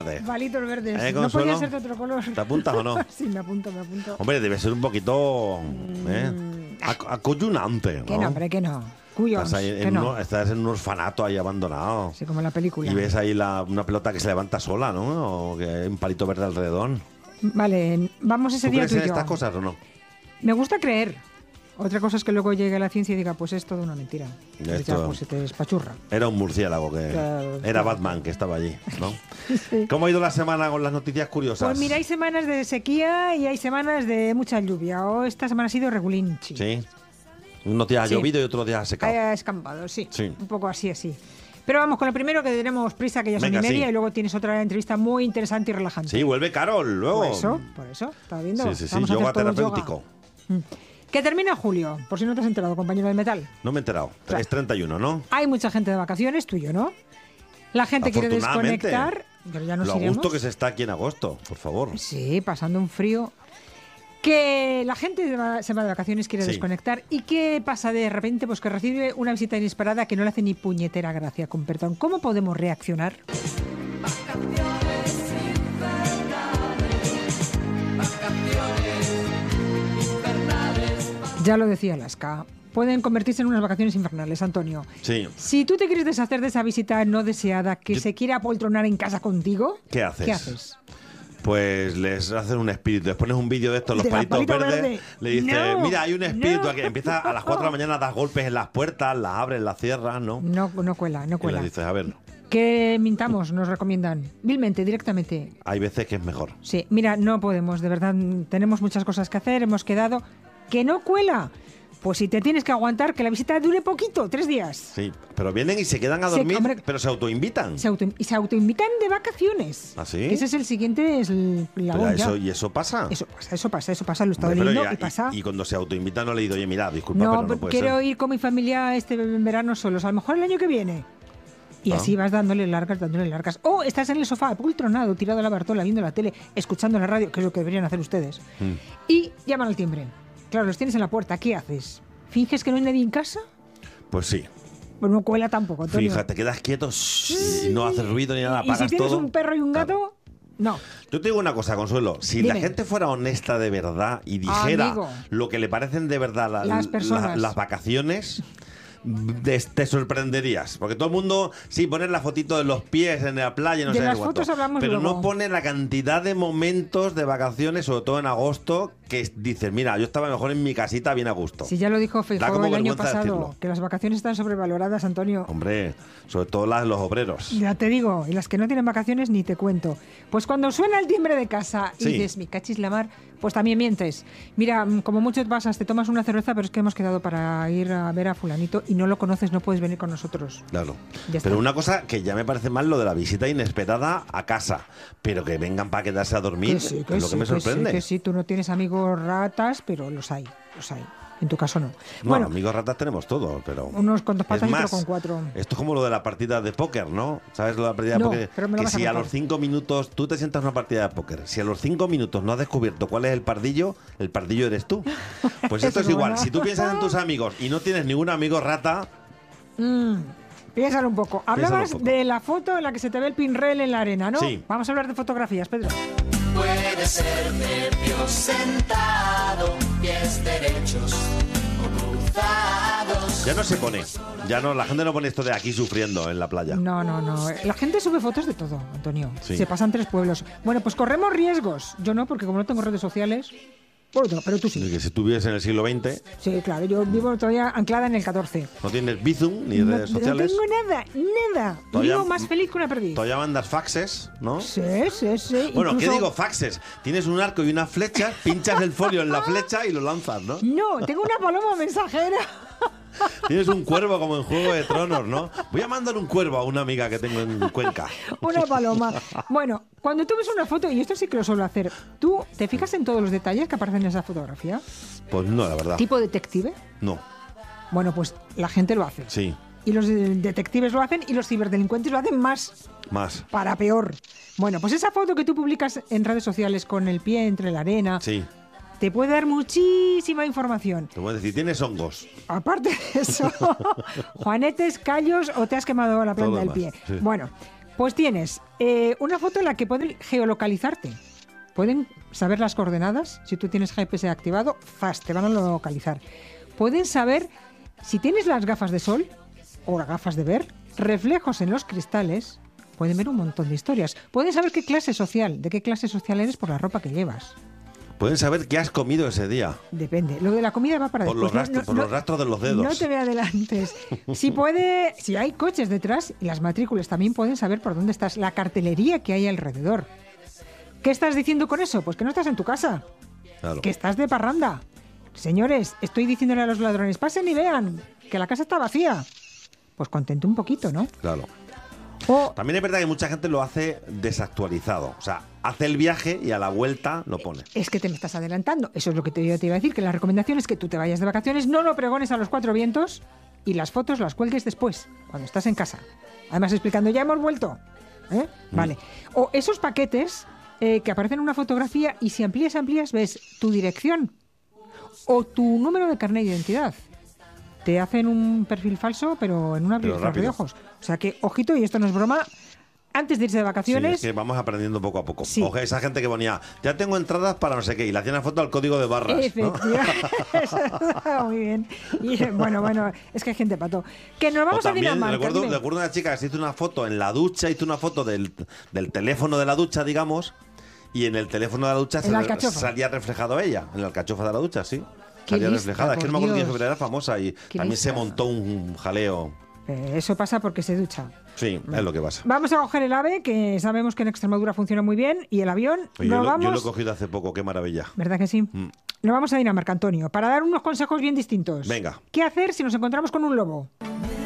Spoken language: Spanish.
Palitos verdes. No Consuelo? podía ser de otro color. ¿Te apuntas o no? Sí, me apunto. Hombre, debe ser un poquito acoyunante, ¿no? Que no, hombre, que no. Cuyos, Estás, ahí que no. estás en un orfanato ahí abandonado. Sí, como en la película. Y ves ahí una pelota que se levanta sola, ¿no? O que hay un palito verde alrededor. Vale, vamos ese ¿Tú día crees tú y en yo. estas cosas o no? Me gusta creer. Otra cosa es que luego llegue la ciencia y diga, pues es toda una mentira. Entonces ya, Esto- pues se te despachurra. Era un murciélago Claro, era claro. Batman que estaba allí, ¿no? Sí. ¿Cómo ha ido la semana con las noticias curiosas? Pues mira, hay semanas de sequía y hay semanas de mucha lluvia. O esta semana ha sido regulinchi. Sí. Unos días ha Sí. llovido y otros días ha secado. Ha escampado, sí. Sí. Un poco así. Pero vamos con el primero, que tenemos prisa, que ya son Venga, y media, sí. y luego tienes otra entrevista muy interesante y relajante. Sí, vuelve Carol luego. Por eso, ¿estás viendo? Sí, Vamos a hacer yoga todo terapéutico. Que termina julio, por si no te has enterado, compañero del metal. No me he enterado. Claro. Es 31, ¿no? Hay mucha gente de vacaciones, tú y yo, ¿no? La gente quiere Afortunadamente. desconectar, pero ya nos Lo a iremos. gusto que se está aquí en agosto, por favor. Sí, pasando un frío. Que la gente se va de vacaciones, quiere Sí. desconectar. ¿Y qué pasa de repente? Pues que recibe una visita inesperada que no le hace ni puñetera gracia, con perdón. ¿Cómo podemos reaccionar? Ya lo decía Alaska. Pueden convertirse en unas vacaciones infernales, Antonio. Sí. Si tú te quieres deshacer de esa visita no deseada que se quiera apoltronar en casa contigo, ¿Qué haces? ¿qué haces? Pues les hacen un espíritu. Les pones un vídeo de estos, los De la palitos palito verdes. verde. Le dices, No, mira, hay un espíritu no. aquí. Empieza a las 4 de la mañana, das golpes en las puertas, las abres, las cierras, ¿no? No cuela, no Y cuela. le dices, a ver, Que mintamos, nos recomiendan. Vilmente, directamente. hay veces que es mejor. Sí, mira, no podemos, de verdad, tenemos muchas cosas que hacer, hemos quedado. ¡Que no cuela! Pues si te tienes que aguantar, que la visita dure poquito, 3 días. Sí, pero vienen y se quedan a Sí, dormir, hombre. pero se autoinvitan. Y se autoinvitan de vacaciones. ¿Ah, sí? Que ese es el siguiente eslabón Pero ya. ¿Y eso pasa? Eso pasa, lo he estado Hombre, pero leyendo y pasa. y cuando se autoinvitan no le digo, oye, mira, disculpa, No, pero no puede quiero ser. ir con mi familia este verano solos, a lo mejor el año que viene. Y Ah. así vas dándole largas. O estás en el sofá, apoltronado, tirado a la bartola, viendo la tele, escuchando la radio, que es lo que deberían hacer ustedes. Y llaman al timbre. Claro, los tienes en la puerta, ¿qué haces? ¿Finges que no hay nadie en casa? Pues sí. Pues no cuela tampoco, Antonio. Fíjate, quedas quieto y no haces ruido ni nada, Y si apagas tienes todo. un perro y un gato, no. Yo te digo una cosa, Consuelo. Si la Dime. gente fuera honesta de verdad y dijera Amigo. lo que le parecen de verdad Las personas. las vacaciones, te sorprenderías. Porque todo el mundo, sí, pone la fotito de los pies en la playa, no De sé las cuánto, fotos hablamos pero luego. no pone la cantidad de momentos de vacaciones, sobre todo en agosto, que dices, mira, yo estaba mejor en mi casita bien a gusto. Si ya lo dijo Da Feijóo como el año vergüenza pasado, decirlo. que las vacaciones están sobrevaloradas, Antonio. Hombre, sobre todo las de los obreros. Ya te digo, y las que no tienen vacaciones ni te cuento. Pues cuando suena el timbre de casa y Sí. dices, mi cachis la mar, pues también mientes. Mira, como mucho pasas, te tomas una cerveza, pero es que hemos quedado para ir a ver a fulanito y no lo conoces, no puedes venir con nosotros. Claro. Ya está. Pero una cosa que ya me parece mal, lo de la visita inesperada a casa. Pero que vengan para quedarse a dormir, sí, es lo que me sorprende. Que sí, tú no tienes amigos ratas, pero los hay. En tu caso no. No, Bueno, amigos ratas tenemos todos, pero... unos con 2 patas Es y otro más, con 4. Esto es como lo de la partida de póker, ¿no? ¿Sabes lo de la partida No, de póker? pero me lo Que vas a si a contar. los 5 minutos tú te sientas en una partida de póker, si a los 5 minutos no has descubierto cuál es el pardillo eres tú. Pues esto Eso es no, igual. ¿no? Si tú piensas en tus amigos y no tienes ningún amigo rata, Piénsalo un poco. Hablabas poco. de la foto en la que se te ve el pinrel en la arena, ¿no? Sí. Vamos a hablar de fotografías, Pedro. Puede ser medio sentado, pies derechos o cruzados. ya no se pone. Ya no, la gente no pone esto de aquí sufriendo en la playa. No. La gente sube fotos de todo, Antonio. Sí. Se pasan 3 pueblos. Bueno, pues corremos riesgos. Yo no, porque como no tengo redes sociales... Bueno, pero tú De sí. que si tú vives en el siglo XX, Sí, claro. Yo vivo todavía anclada en el 14. no tienes Bizum ni No, redes sociales, no tengo nada. Y Todavía- vivo más feliz que una perdiz. todavía mandas faxes, ¿no? Sí. Bueno, ¿qué Incluso- digo? Faxes. Tienes un arco y una flecha, pinchas el folio en la flecha y lo lanzas, ¿no? No, tengo una paloma mensajera. Tienes un cuervo como en Juego de Tronos, ¿no? Voy a mandar un cuervo a una amiga que tengo en Cuenca. Una paloma. Bueno, cuando tú ves una foto, y esto sí que lo suelo hacer, ¿tú te fijas en todos los detalles que aparecen en esa fotografía? Pues no, la verdad. ¿Tipo detective? No, Bueno, pues la gente lo hace. sí, Y los detectives lo hacen y los ciberdelincuentes lo hacen más más. para peor. Bueno, pues esa foto que tú publicas en redes sociales con el pie entre la arena, Sí, te puede dar muchísima información. te voy a decir, tienes hongos. Aparte de eso, juanetes, callos o te has quemado la planta Todo del más, pie. sí. Bueno, Pues tienes una foto en la que pueden geolocalizarte. Pueden saber las coordenadas. Si tú tienes GPS activado, ¡zas!, te van a localizar. Pueden saber si tienes las gafas de sol o las gafas de ver, reflejos en los cristales. Pueden ver un montón de historias. Pueden saber de qué clase social eres por la ropa que llevas. Pueden saber qué has comido ese día. Depende. Lo de la comida va para Por después. los rastros de los dedos. No te me adelantes. Si hay coches detrás, y las matrículas también pueden saber por dónde estás, la cartelería que hay alrededor. ¿Qué estás diciendo con eso? Pues que no estás en tu casa. Claro. Que estás de parranda. Señores, estoy diciéndole a los ladrones, pasen y vean que la casa está vacía. Pues contento un poquito, ¿no? Claro. O También es verdad que mucha gente lo hace desactualizado. O sea, hace el viaje y a la vuelta lo pone. es que te me estás adelantando. Eso es lo que yo te iba a decir, que la recomendación es que tú te vayas de vacaciones, no lo pregones a los cuatro vientos y las fotos las cuelgues después, cuando estás en casa. Además explicando, ya hemos vuelto. Vale. O esos paquetes que aparecen en una fotografía y si amplías, ves tu dirección o tu número de carnet de identidad. Te hacen un perfil falso, pero en un abrir y cerrar de ojos. O sea que, ojito, y esto no es broma, antes de irse de vacaciones... Sí, es que vamos aprendiendo poco a poco. Sí. Ojo, esa gente que ponía, ya tengo entradas para no sé qué, y le hacían la foto al código de barras, ¿no? Efectivamente. Muy bien. Y, bueno, es que hay gente pato. Que nos vamos O a también Dinamarca. recuerdo dime. una chica que se hizo una foto en la ducha, hizo una foto del teléfono de la ducha, digamos, y en el teléfono de la ducha En la alcachofa. salía reflejado ella, en la alcachofa de la ducha, sí. Qué Salía lista, reflejada. Es que no me acuerdo por quién fue, pero Dios. era famosa y Qué también se lista. montó un jaleo. Eso pasa porque se ducha. Sí, es lo que pasa. Vamos a coger el AVE, que sabemos que en Extremadura funciona muy bien, y el avión. Oye, Nos yo lo he vamos... cogido hace poco, qué maravilla. ¿Verdad que sí? Nos vamos a Dinamarca, Antonio, para dar unos consejos bien distintos. Venga. ¿Qué hacer si nos encontramos con un lobo?